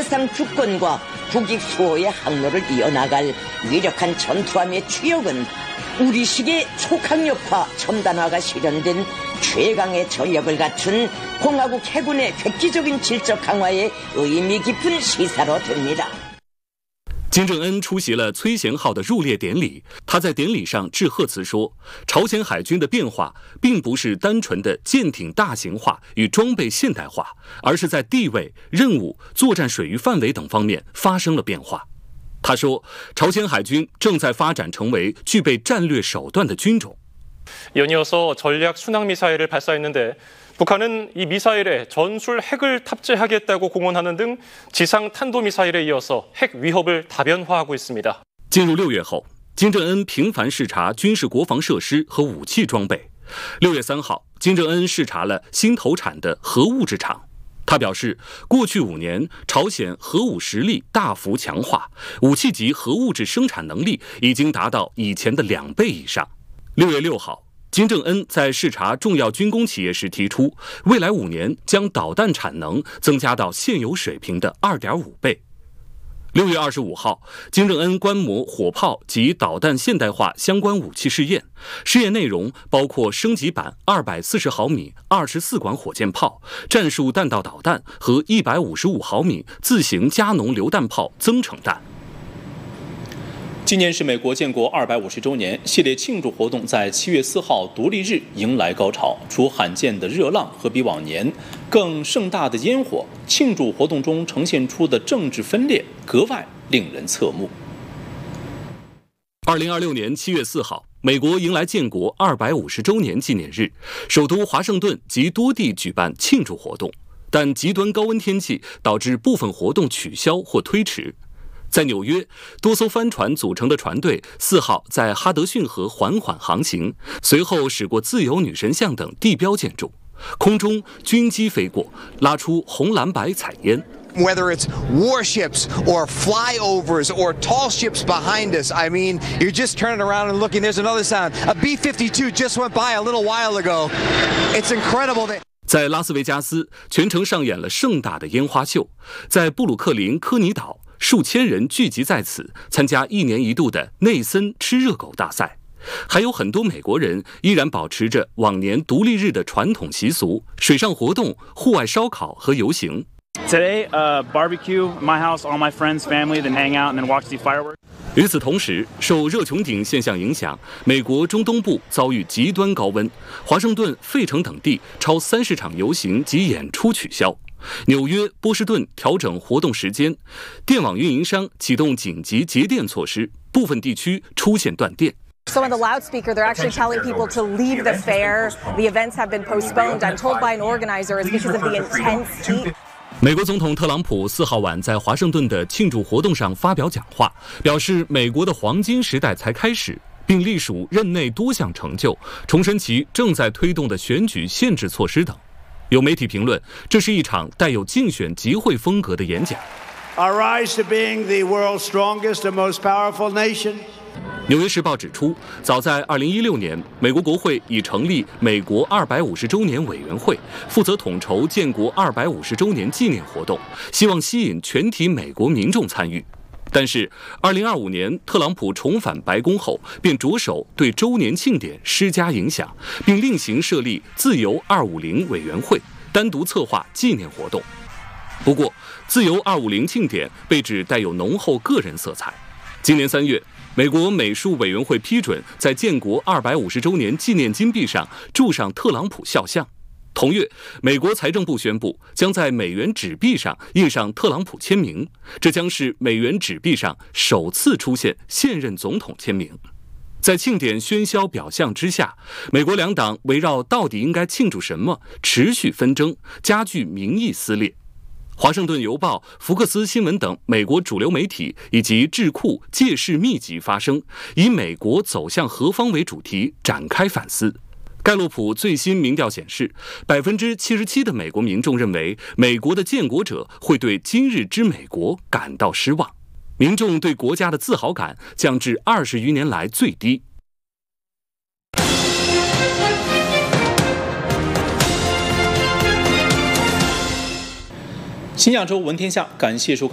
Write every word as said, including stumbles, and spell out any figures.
세상 주권과 국익 수호의 항로를 이어나갈 위력한 전투함의 추역은 우리식의 촉항력과 첨단화가 실현된 최강의 전력을 갖춘 공화국 해군의 획기적인 질적 강화에 의미 깊은 시사로 됩니다。 金正恩出席了崔贤号的入列典礼，他在典礼上致贺词说，朝鲜海军的变化并不是单纯的舰艇大型化与装备现代化，而是在地位、任务、作战水域范围等方面发生了变化。他说，朝鲜海军正在发展成为具备战略手段的军种。 연이어서 전략 순항 미사일을 발사했는데 북한은 이 미사일에 전술 핵을 탑재하겠다고 공언하는 등 지상 탄도 미사일에 이어서 핵 위협을 다변화하고 있습니다. 进入六月后，金正恩频繁视察军事国防设施和武器装备。六月三号，金正恩视察了新投产的核物质厂。他表示，过去五年，朝鲜核武实力大幅强化，武器级核物质生产能力已经达到以前的两倍以上。六月六号。 金正恩在视察重要军工企业时提出，未来五年将导弹产能增加到现有水平的 二点五倍。六月二十五号，金正恩观摩火炮及导弹现代化相关武器试验，试验内容包括升级版二百四十毫米二十四管火箭炮、战术弹道导弹和一百五十五毫米自行加农榴弹炮增程弹。 今年是美国建国二百五十周年，系列庆祝活动在七月四号独立日迎来高潮。除罕见的热浪和比往年更盛大的烟火，庆祝活动中呈现出的政治分裂格外令人侧目。 二零二六年七月四号，美国迎来建国二百五十周年纪念日，首都华盛顿及多地举办庆祝活动，但极端高温天气导致部分活动取消或推迟。 在纽约，多艘帆船组成的船队四号在哈德逊河缓缓航行，随后驶过自由女神像等地标建筑，空中军机飞过，拉出红蓝白彩烟。 Whether it's warships or flyovers or tall ships behind us, I mean, you're just turning around and looking. There's another sound. A B fifty-two just went by a little while ago. It's incredible that. 在拉斯维加斯，全程上演了盛大的烟花秀。在布鲁克林科尼岛。 数千人聚集在此，参加一年一度的内森吃热狗大赛。还有很多美国人依然保持着往年独立日的传统习俗：水上活动、户外烧烤和游行。 Today, uh, barbecue, my house, all my friends, family, then hang out and then watch the fireworks. 与此同时，受热穹顶现象影响，美国中东部遭遇极端高温，华盛顿、费城等地超三十场游行及演出取消。 纽约、波士顿调整活动时间，电网运营商启动紧急节电措施，部分地区出现断电。 So on the loudspeaker, they're actually telling people to leave the fair. The events have been postponed. I'm told by an organizer it's because of the intense heat. 美国总统特朗普四号晚在华盛顿的庆祝活动上发表讲话，表示美国的黄金时代才开始，并隶属任内多项成就，重申其正在推动的选举限制措施等。 有媒体评论，这是一场带有竞选集会风格的演讲。 Our rise to being the world's strongest and most powerful nation. 纽约时报指出，早在二零一六年，美国国会已成立美国二百五十周年委员会，负责统筹建国二百五十周年纪念活动，希望吸引全体美国民众参与。 但是，二零二五年特朗普重返白宫后，便着手对周年庆典施加影响，并另行设立“自由二五零”委员会，单独策划纪念活动。不过，“自由二五零”庆典被指带有浓厚个人色彩。今年三月，美国美术委员会批准在建国二百五十周年纪念金币上铸上特朗普肖像。 同月，美国财政部宣布将在美元纸币上印上特朗普签名，这将是美元纸币上首次出现现任总统签名。在庆典喧嚣表象之下，美国两党围绕到底应该庆祝什么持续纷争，加剧民意撕裂。华盛顿邮报、福克斯新闻等美国主流媒体以及智库借势密集发声，以美国走向何方为主题展开反思。 盖洛普最新民调显示，百分之七十七的美国民众认为，美国的建国者会对今日之美国感到失望。民众对国家的自豪感降至二十余年来最低。 新亚洲闻天下，感谢收看。